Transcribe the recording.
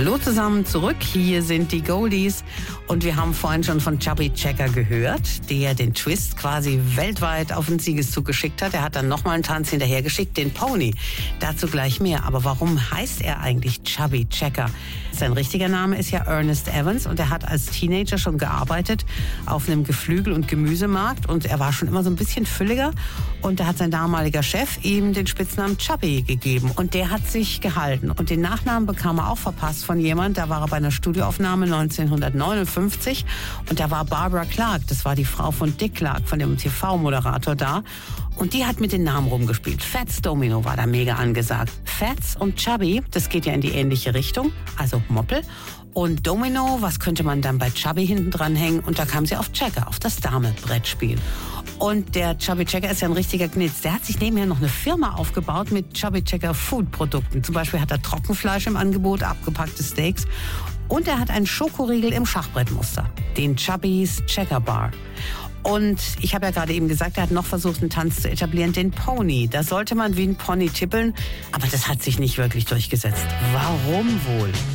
Hallo zusammen zurück, hier sind die Goldies und wir haben vorhin schon von Chubby Checker gehört, der den Twist quasi weltweit auf den Siegeszug geschickt hat. Er hat dann nochmal einen Tanz hinterhergeschickt, den Pony. Dazu gleich mehr. Aber warum heißt er eigentlich Chubby Checker? Sein richtiger Name ist ja Ernest Evans und er hat als Teenager schon gearbeitet auf einem Geflügel- und Gemüsemarkt und er war schon immer so ein bisschen fülliger und da hat sein damaliger Chef ihm den Spitznamen Chubby gegeben und der hat sich gehalten und den Nachnamen bekam er auch verpasst von jemand, da war er bei einer Studioaufnahme 1959 und da war Barbara Clark, das war die Frau von Dick Clark, von dem TV-Moderator da und die hat mit den Namen rumgespielt. Fats Domino war da mega angesagt. Fats und Chubby, das geht ja in die ähnliche Richtung, also Moppel. Und Domino, was könnte man dann bei Chubby hinten dran hängen? Und da kam sie auf Checker, auf das Dame-Brettspiel. Und der Chubby Checker ist ja ein richtiger Gnitz. Der hat sich nebenher noch eine Firma aufgebaut mit Chubby Checker Food-Produkten. Zum Beispiel hat er Trockenfleisch im Angebot, abgepackte Steaks. Und er hat einen Schokoriegel im Schachbrettmuster, den Chubby's Checker Bar. Und ich habe ja gerade eben gesagt, er hat noch versucht, einen Tanz zu etablieren, den Pony. Da sollte man wie ein Pony tippeln, aber das hat sich nicht wirklich durchgesetzt. Warum wohl?